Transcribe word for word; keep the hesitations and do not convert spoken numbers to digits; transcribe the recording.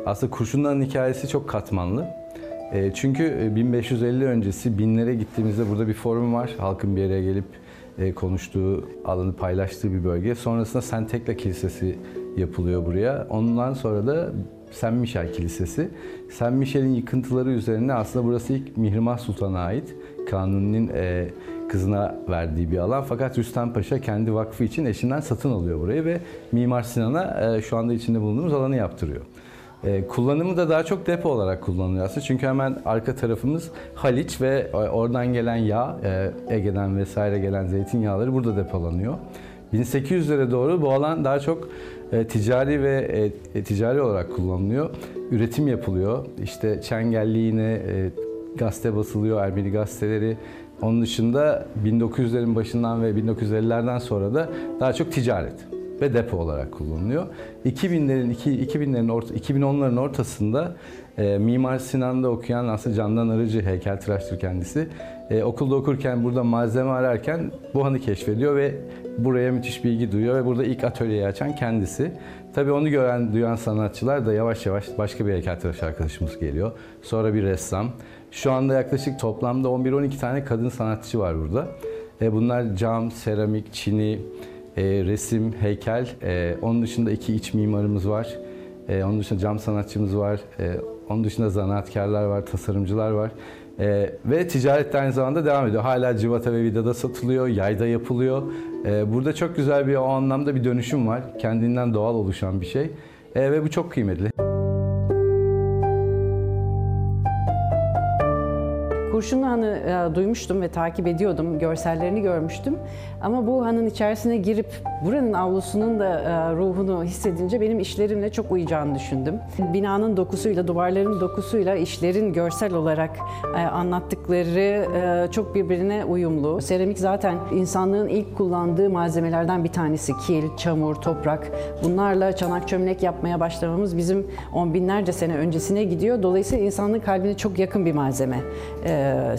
Aslında Kurşunlu'nun hikayesi çok katmanlı. E, çünkü bin beş yüz elli öncesi binlere gittiğimizde burada bir forum var. Halkın bir araya gelip e, konuştuğu, alanı paylaştığı bir bölge. Sonrasında Saint Tekla Kilisesi yapılıyor buraya. Ondan sonra da Saint Michel Kilisesi. Saint Michel'in yıkıntıları üzerine aslında burası ilk Mihrimah Sultan'a ait. Kanuni'nin e, kızına verdiği bir alan. Fakat Rüstem Paşa kendi vakfı için eşinden satın alıyor burayı ve Mimar Sinan'a e, şu anda içinde bulunduğumuz alanı yaptırıyor. E, kullanımı da daha çok depo olarak kullanılıyor aslında. Çünkü hemen arka tarafımız Haliç ve oradan gelen yağ, e, Ege'den vesaire gelen zeytinyağları burada depolanıyor. bin sekiz yüzlere doğru bu alan daha çok e, ticari ve e, ticari olarak kullanılıyor. Üretim yapılıyor. İşte Çengelliğine e, gazete basılıyor, Ermeni gazeteleri. Onun dışında bin dokuz yüzlerin başından ve bin dokuz yüz ellilerden sonra da daha çok ticaret ve depo olarak kullanılıyor. iki binlerin iki binlerin orta, iki bin onların ortasında e, Mimar Sinan'da okuyan aslında Candan Arıcı, heykeltıraştır kendisi. E, okulda okurken burada malzeme ararken bu hanı keşfediyor ve buraya müthiş bir ilgi duyuyor ve burada ilk atölyeyi açan kendisi. Tabii onu gören, duyan sanatçılar da yavaş yavaş başka bir heykeltıraş arkadaşımız geliyor. Sonra bir ressam. Şu anda yaklaşık toplamda on bir on iki tane kadın sanatçı var burada. E, bunlar cam, seramik, çini, e, resim, heykel. E, onun dışında iki iç mimarımız var. E, onun dışında cam sanatçımız var. E, onun dışında zanaatkarlar var, tasarımcılar var. E, ve ticaret de aynı zamanda devam ediyor. Hala cıvata ve vidada satılıyor, yayda yapılıyor. E, burada çok güzel bir o anlamda bir dönüşüm var. Kendinden doğal oluşan bir şey. E, ve bu çok kıymetli. Kurşunlu Han'ı e, duymuştum ve takip ediyordum, görsellerini görmüştüm. Ama bu hanın içerisine girip buranın avlusunun da e, ruhunu hissedince benim işlerimle çok uyacağını düşündüm. Binanın dokusuyla, duvarların dokusuyla işlerin görsel olarak e, anlattıkları e, çok birbirine uyumlu. Seramik zaten insanlığın ilk kullandığı malzemelerden bir tanesi. Kil, çamur, toprak. Bunlarla çanak çömlek yapmaya başlamamız bizim on binlerce sene öncesine gidiyor. Dolayısıyla insanlığın kalbine çok yakın bir malzeme. E,